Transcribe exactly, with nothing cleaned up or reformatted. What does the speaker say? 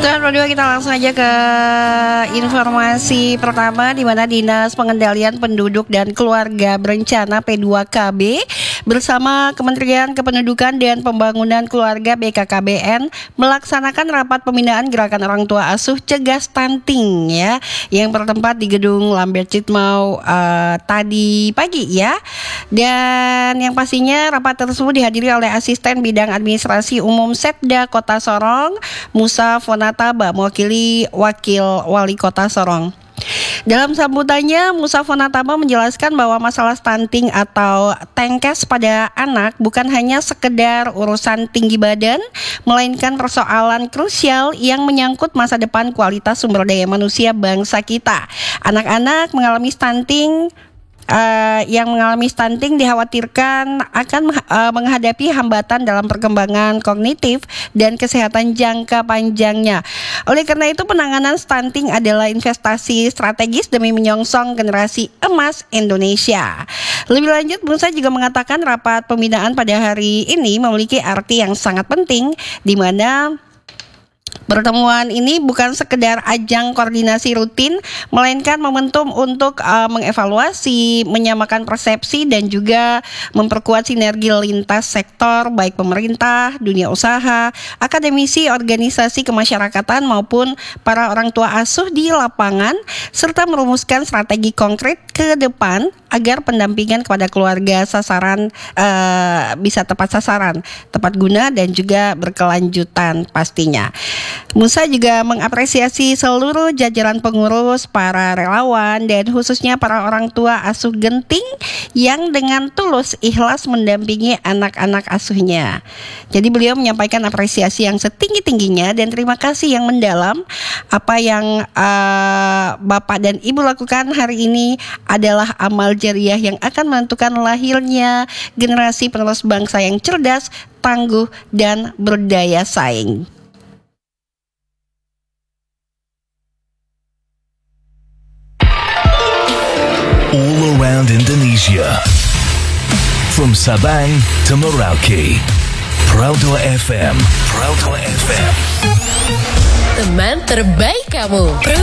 Tuan Rodua, kita langsung aja ke informasi pertama, di mana Dinas Pengendalian Penduduk dan Keluarga Berencana P dua K B bersama Kementerian Kependudukan dan Pembangunan Keluarga B K K B N melaksanakan rapat pembinaan gerakan orang tua asuh cegah stunting ya, yang bertempat di Gedung Lambert Citmau uh, tadi pagi ya. Dan yang pastinya rapat tersebut dihadiri oleh Asisten Bidang Administrasi Umum Setda Kota Sorong, Musa Fonataba, mewakili Wakil Wali Kota Sorong. Dalam sambutannya, Musa Fonataba menjelaskan bahwa masalah stunting atau tengkes pada anak bukan hanya sekedar urusan tinggi badan, melainkan persoalan krusial yang menyangkut masa depan kualitas sumber daya manusia bangsa kita. Anak-anak mengalami stunting Uh, yang mengalami stunting dikhawatirkan akan uh, menghadapi hambatan dalam perkembangan kognitif dan kesehatan jangka panjangnya. Oleh karena itu, penanganan stunting adalah investasi strategis demi menyongsong generasi emas Indonesia. Lebih lanjut, Musa juga mengatakan rapat pembinaan pada hari ini memiliki arti yang sangat penting, di mana pertemuan ini bukan sekedar ajang koordinasi rutin, melainkan momentum untuk uh, mengevaluasi, menyamakan persepsi, dan juga memperkuat sinergi lintas sektor, baik pemerintah, dunia usaha, akademisi, organisasi kemasyarakatan, maupun para orang tua asuh di lapangan, serta merumuskan strategi konkret ke depan agar pendampingan kepada keluarga sasaran uh, bisa tepat sasaran, tepat guna, dan juga berkelanjutan pastinya. Musa juga mengapresiasi seluruh jajaran pengurus, para relawan, dan khususnya para orang tua asuh genting yang dengan tulus ikhlas mendampingi anak-anak asuhnya. Jadi beliau menyampaikan apresiasi yang setinggi-tingginya dan terima kasih yang mendalam. Apa yang uh, Bapak dan Ibu lakukan hari ini adalah amal jariah yang akan menentukan lahirnya generasi penerus bangsa yang cerdas, tangguh, dan berdaya saing. All around Indonesia, from Sabang to Merauke, Proudua F M, Proudua F M. Teman terbaik kamu.